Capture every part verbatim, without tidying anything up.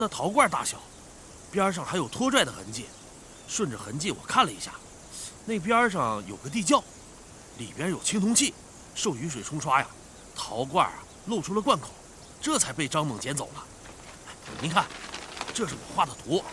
的陶罐大小，边上还有拖拽的痕迹。顺着痕迹我看了一下，那边上有个地窖，里边有青铜器，受雨水冲刷呀，陶罐啊露出了罐口，这才被张猛捡走了。您看，这是我画的图。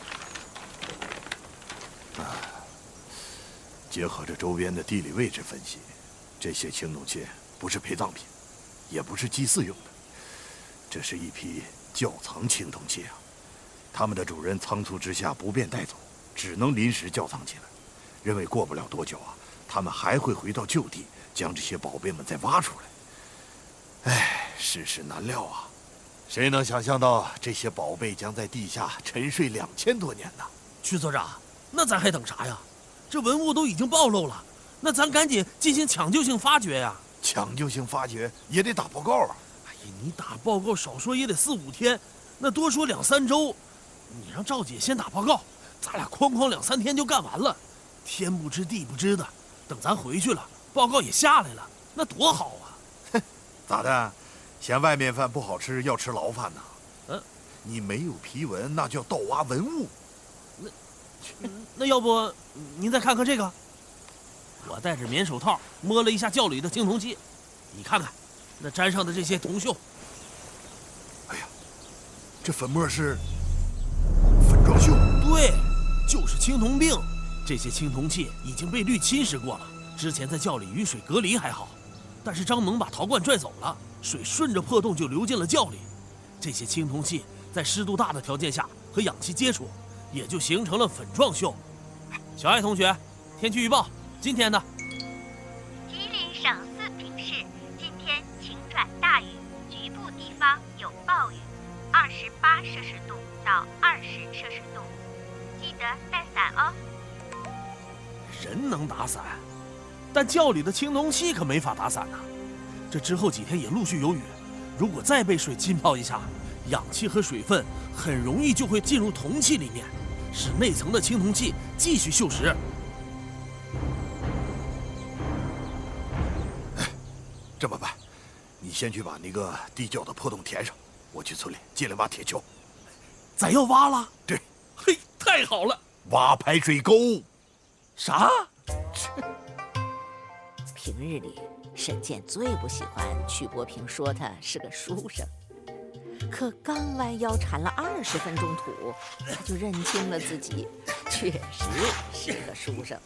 啊，结合着周边的地理位置分析，这些青铜器不是陪葬品，也不是祭祀用的，这是一批窖藏青铜器啊。他们的主人仓促之下不便带走，只能临时窖藏起来，认为过不了多久啊，他们还会回到旧地，将这些宝贝们再挖出来。唉，世事难料啊！谁能想象到这些宝贝将在地下沉睡两千多年呢？ 区所长，那咱还等啥呀？这文物都已经暴露了，那咱赶紧进行抢救性发掘呀！ 抢救性发掘也得打报告啊！ 哎呀，你打报告少说也得四五天，那多说两三周。你让赵姐先打报告，咱俩哐哐两三天就干完了。天不知地不知的，等咱回去了，报告也下来了，那多好啊！ 哼，咋的？嫌外面饭不好吃，要吃牢饭呢？ 嗯， 你没有批文，那叫盗挖文物。 那，那要不您再看看这个？我戴着棉手套摸了一下窖里的青铜器，你看看，那沾上的这些铜锈。 哎呀，这粉末是粉状锈。 对，就是青铜锭。这些青铜器已经被氯侵蚀过了，之前在窖里雨水隔离还好，但是张猛把陶罐拽走了，水顺着破洞就流进了窖里。这些青铜器在湿度大的条件下和氧气接触，也就形成了粉状锈。小爱同学，天气预报，今天的吉林省四平市今天晴转大雨，局部地方有暴雨，二十八摄氏度到二十摄氏度，记得带伞哦。 人能打伞，但窖里的青铜器可没法打伞呐。这之后几天也陆续有雨，如果再被水浸泡一下，氧气和水分很容易就会进入铜器里面，使内层的青铜器继续锈蚀。 哎，这么办，你先去把那个地窖的破洞填上，我去村里借两把铁锹。 咱要挖了？ 对。 嘿，太好了！ 挖排水沟。 啥？ 平日里，沈健最不喜欢曲伯平说他是个书生，可刚弯腰铲了二十分钟土，他就认清了自己，确实是个书生。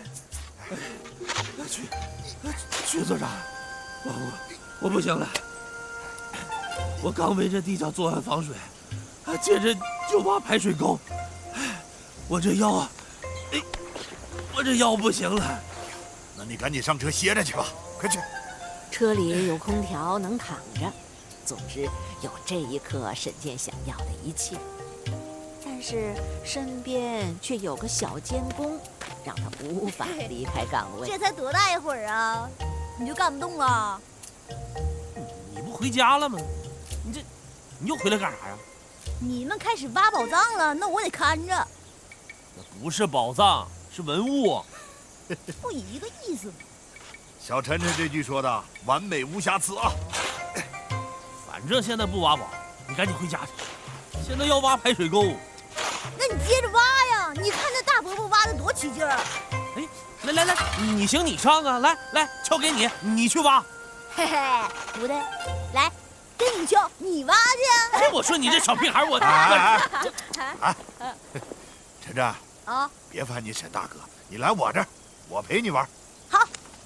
曲曲所长，我我我不行了，我刚为这地窖做完防水，接着就挖排水沟，我这腰啊，哎，我这腰不行了。 那你赶紧上车歇着去吧，快去。 车里有空调，能躺着。总之，有这一刻沈健想要的一切。但是身边却有个小监工，让他无法离开岗位。 这才多大一会儿啊，你就干不动了？ 你不回家了吗？你这，你又回来干啥呀？ 你们开始挖宝藏了，那我得看着。 那不是宝藏，是文物。 不一个意思吗？ 小晨晨这句说的完美无瑕疵啊！ 反正现在不挖宝，你赶紧回家去。现在要挖排水沟， 那你接着挖呀！你看那大伯伯挖的多起劲儿。 哎，来来来，你行你上啊！来来，锹给你，你去挖。 嘿嘿，不对，来，给你锹，你挖去。 哎，我说你这小屁孩，我哎哎哎，晨晨啊， 别烦你沈大哥，你来我这儿，我陪你玩。 好。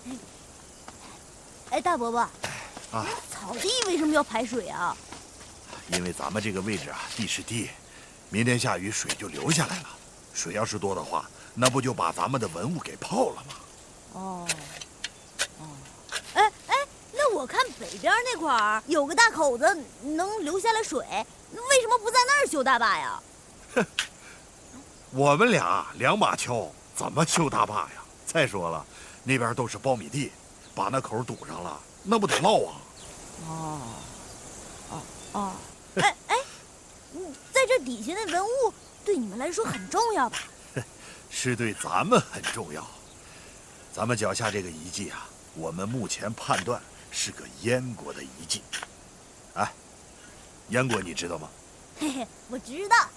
哎，大伯伯， 啊， 草地为什么要排水啊？ 因为咱们这个位置啊，地势低，明天下雨水就流下来了。水要是多的话，那不就把咱们的文物给泡了吗？ 哦，哦，哎哎，那我看北边那块儿有个大口子，能流下来水，为什么不在那儿修大坝呀？ 哼，我们俩两把锹，怎么修大坝呀？再说了，那边都是苞米地，把那口堵上了，那不得涝啊？ 哦，哦哦，哎哎，在这底下的文物对你们来说很重要吧？ 是对咱们很重要。咱们脚下这个遗迹啊，我们目前判断是个燕国的遗迹。哎，燕国你知道吗？ 嘿嘿，我知道，